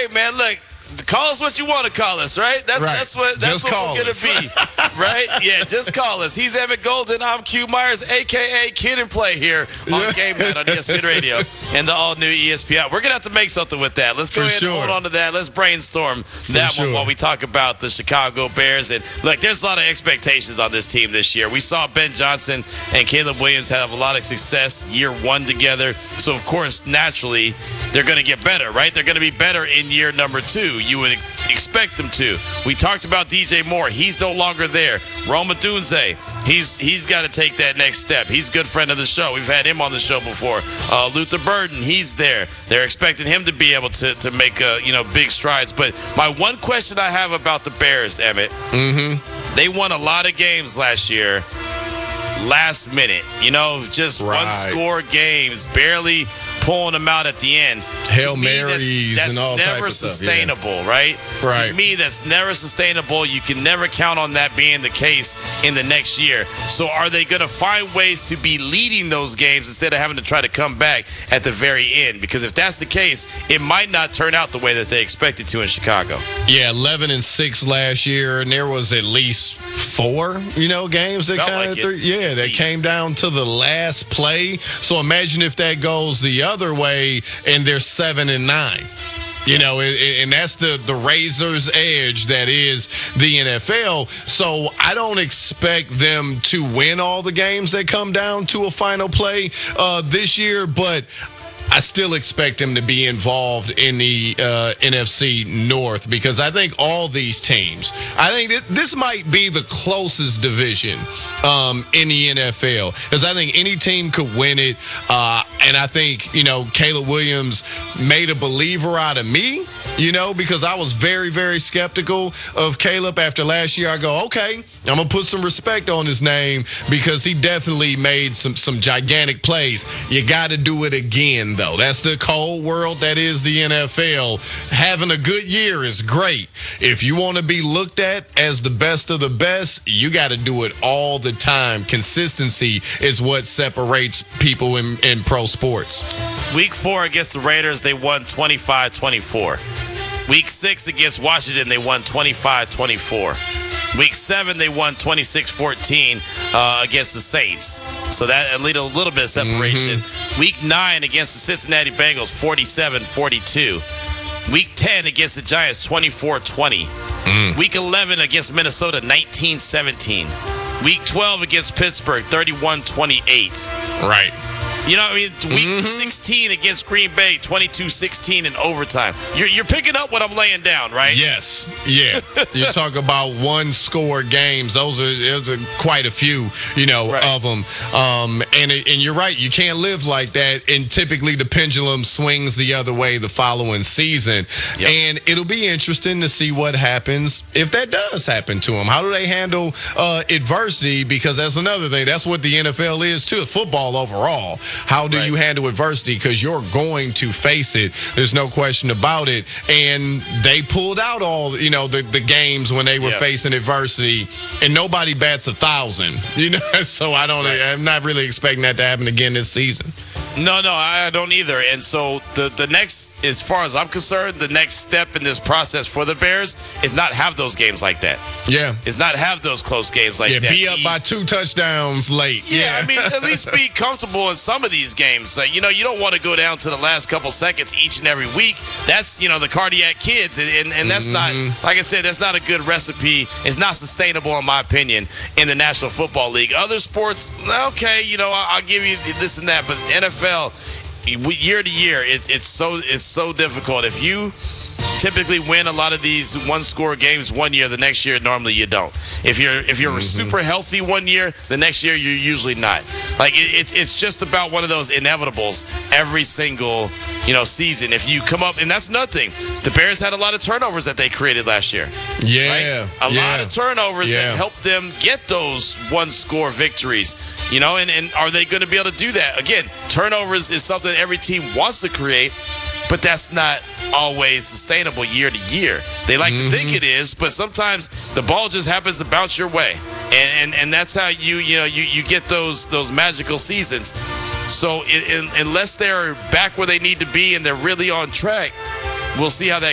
Hey, man, look. Call us what you want to call us, right? That's what we're gonna be, right? Yeah, just call us. He's Emmett Golden. I'm Q Myers, aka Kid and Play here on Game Night on ESPN Radio and the all-new ESPN. We're gonna have to make something with that. Let's go ahead and hold on to that. Let's brainstorm that one while we talk about the Chicago Bears. And look, there's a lot of expectations on this team this year. We saw Ben Johnson and Caleb Williams have a lot of success year one together. So of course, naturally, they're gonna get better, right? They're gonna be better in year number two. You would expect them to. We talked about DJ Moore. He's no longer there. Rome Odunze, he's got to take that next step. He's a good friend of the show. We've had him on the show before. Luther Burden, he's there. They're expecting him to be able to make big strides. But my one question I have about the Bears, Emmett, they won a lot of games last year. Last minute, just one-score games, barely pulling them out at the end. Hail Marys and all type of stuff. That's never sustainable, right? Right. To me, that's never sustainable. You can never count on that being the case in the next year. So are they going to find ways to be leading those games instead of having to try to come back at the very end? Because if that's the case, it might not turn out the way that they expected to in Chicago. Yeah, 11-6 last year, and there was at least 4, games that that came down to the last play. So imagine if that goes the other way and they're 7-9. And that's the razor's edge that is the NFL. So I don't expect them to win all the games that come down to a final play this year, but I still expect them to be involved in the NFC North because I think all these teams, I think this might be the closest division in the NFL because I think any team could win it. And I think, Caleb Williams made a believer out of me, because I was very, very skeptical of Caleb after last year. I go, okay, I'm going to put some respect on his name because he definitely made some gigantic plays. You got to do it again, though. That's the cold world that is the NFL. Having a good year is great. If you want to be looked at as the best of the best, you got to do it all the time. Consistency is what separates people in pro sports. Week 4 against the Raiders, they won 25-24. Week 6 against Washington, they won 25-24. Week 7, they won 26-14 against the Saints. So that led a little bit of separation. Week 9 against the Cincinnati Bengals, 47-42. Week 10 against the Giants, 24-20. Week 11 against Minnesota, 19-17. Week 12 against Pittsburgh, 31-28. Right. Week 16 against Green Bay, 22-16 in overtime. You're picking up what I'm laying down, right? Yes. Yeah. You talk about one-score games. Those are quite a few, of them. And you're right. You can't live like that. And typically the pendulum swings the other way the following season. Yep. And it'll be interesting to see what happens if that does happen to them. How do they handle adversity? Because that's another thing. That's what the NFL is, too. Football overall. How do you handle adversity? Because you're going to face it. There's no question about it. And they pulled out all, the games when they were facing adversity, and nobody bats 1,000. So I'm not really expecting that to happen again this season. No, I don't either. And so the next, as far as I'm concerned, the next step in this process for the Bears is not have those games like that. Yeah. Is not have those close games like that. Be up by 2 touchdowns late. Yeah, I mean, at least be comfortable in some of these games. You don't want to go down to the last couple seconds each and every week. That's, the cardiac kids. And that's not, like I said, that's not a good recipe. It's not sustainable, in my opinion, in the National Football League. Other sports, okay, I'll give you this and that. But NFL, year to year, it's so difficult. If you typically win a lot of these one-score games one year, the next year normally you don't. If you're super healthy one year, the next year you're usually not. Like it's just about one of those inevitables every single season. If you come up, and that's nothing. The Bears had a lot of turnovers that they created last year. Yeah, right? A lot of turnovers that helped them get those one-score victories. And are they going to be able to do that? Again, turnovers is something every team wants to create, but that's not always sustainable year to year. They like to think it is, but sometimes the ball just happens to bounce your way, and that's how you get those magical seasons. So unless they're back where they need to be and they're really on track, we'll see how that